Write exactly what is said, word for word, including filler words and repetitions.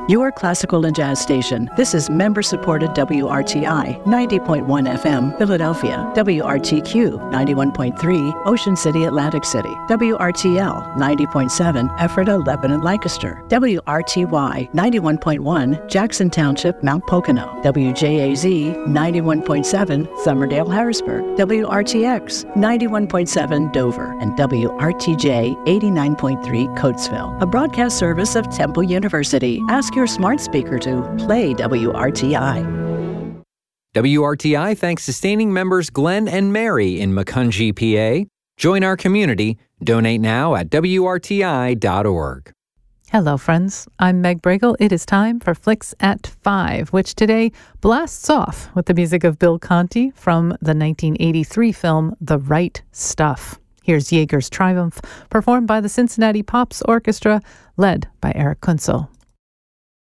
Your classical and jazz station. This is member-supported W R T I, ninety point one F M, Philadelphia. W R T Q, ninety-one point three, Ocean City, Atlantic City. W R T L, ninety point seven, Ephrata, Lebanon, Lancaster. W R T Y, ninety-one point one, Jackson Township, Mount Pocono. W J A Z, ninety-one point seven, Somerdale, Harrisburg. W R T X, ninety-one point seven, Dover. And W R T J, eighty-nine point three, Coatesville. A broadcast service of Temple University. Ask your smart speaker to play W R T I. W R T I thanks sustaining members Glenn and Mary in Macungie, P A. Join our community. Donate now at W R T I dot org. Hello, friends. I'm Meg Bregel. It is time for Flicks at Five, which today blasts off with the music of Bill Conti from the nineteen eighty-three film The Right Stuff. Here's Jaeger's Triumph, performed by the Cincinnati Pops Orchestra, led by Eric Kunzel.